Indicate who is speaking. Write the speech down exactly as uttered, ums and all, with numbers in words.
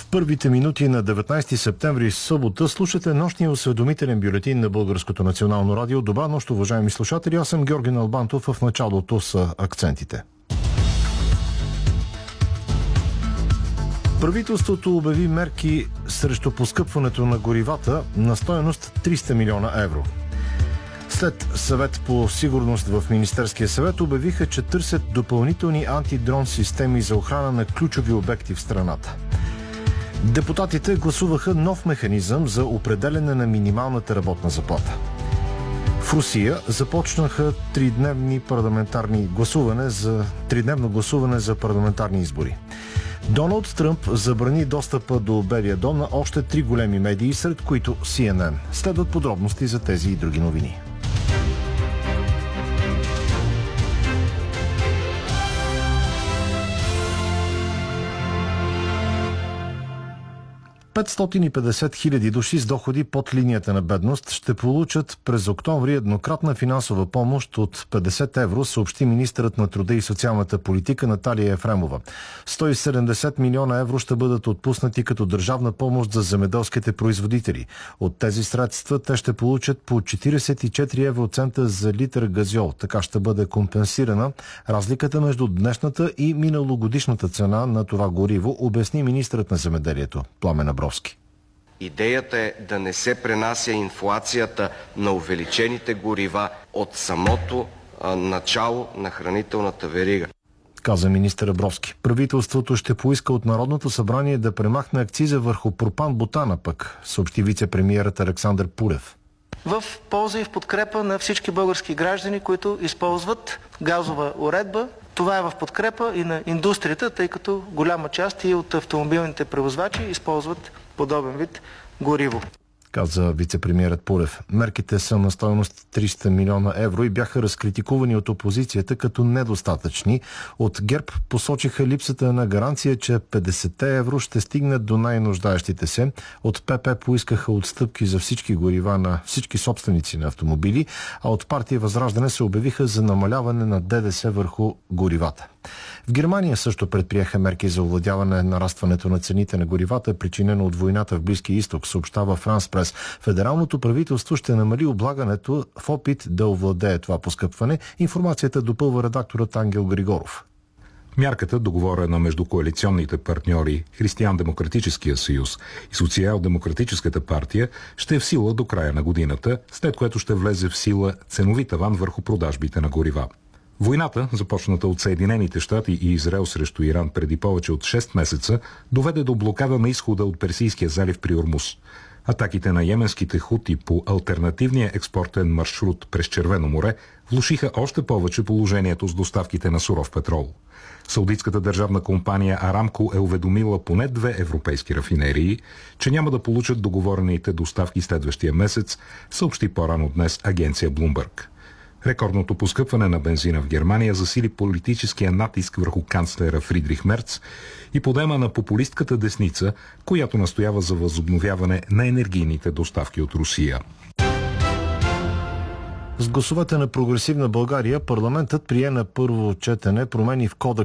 Speaker 1: първите минути на деветнайсети септември, събота, слушате нощния осведомителен бюлетин на Българското национално радио. Добра нощ, уважаеми слушатели. Аз съм Георги Налбантов. В началото са акцентите. Правителството обяви мерки срещу поскъпването на горивата на стойност триста милиона евро. След съвет по сигурност в Министерския съвет обявиха, че търсят допълнителни антидрон системи за охрана на ключови обекти в страната. Депутатите гласуваха нов механизъм за определяне на минималната работна заплата. В Русия започнаха тридневни парламентарни гласуване за тридневно гласуване за парламентарни избори. Доналд Тръмп забрани достъпа до Белия дом на още три големи медии, сред които Си Ен Ен. Следват подробности за тези и други новини. петстотин и петдесет хиляди души с доходи под линията на бедност ще получат през октомври еднократна финансова помощ от петдесет евро, съобщи министърът на труда и социалната политика Наталия Ефремова. сто и седемдесет милиона евро ще бъдат отпуснати като държавна помощ за земеделските производители. От тези средства те ще получат по четирийсет и четири евроцента за литър газьол. Така ще бъде компенсирана разликата между днешната и миналогодишната цена на това гориво, обясни министърът на земеделието Пламен Абровски.
Speaker 2: Идеята е да не се пренася инфлацията на увеличените горива от самото а, начало на хранителната верига,
Speaker 1: каза министър Абровски. Правителството ще поиска от Народното събрание да премахне акциза върху пропан-бутана пък, съобщи вице-премиерът Александър Пулев.
Speaker 3: В полза и в подкрепа на всички български граждани, които използват газова уредба. Това е в подкрепа и на индустрията, тъй като голяма част и от автомобилните превозвачи използват подобен вид гориво,
Speaker 1: каза вице-премиерът Пулев. Мерките са на стойност триста милиона евро и бяха разкритикувани от опозицията като недостатъчни. От ГЕРБ посочиха липсата на гаранция, че петдесет евро ще стигнат до най-нуждаещите се. От ПП поискаха отстъпки за всички горива на всички собственици на автомобили, а от партия Възраждане се обявиха за намаляване на ДДС върху горивата. В Германия също предприеха мерки за овладяване нарастването на цените на горивата, причинено от войната в Близкия изток, съобщава Франс Прес. Федералното правителство ще намали облагането в опит да овладее това поскъпване. Информацията допълва редакторът Ангел Григоров.
Speaker 4: Мярката, договорена между коалиционните партньори Християн-демократическия съюз и Социал-демократическата партия, ще е в сила до края на годината, след което ще влезе в сила ценови таван върху продажбите на горива. Войната, започната от Съединените щати и Израел срещу Иран преди повече от шест месеца, доведе до блокада на изхода от Персийския залив при Ормуз. Атаките на йеменските хути по алтернативния експортен маршрут през Червено море влошиха още повече положението с доставките на суров петрол. Саудитската държавна компания Арамко е уведомила поне две европейски рафинерии, че няма да получат договорените доставки следващия месец, съобщи по-рано днес агенция Bloomberg. Рекордното поскъпване на бензина в Германия засили политическия натиск върху канцлера Фридрих Мерц и подема на популистката десница, която настоява за възобновяване на енергийните доставки от Русия.
Speaker 1: С гласовете на Прогресивна България парламентът прие на първо четене промени в Кодекса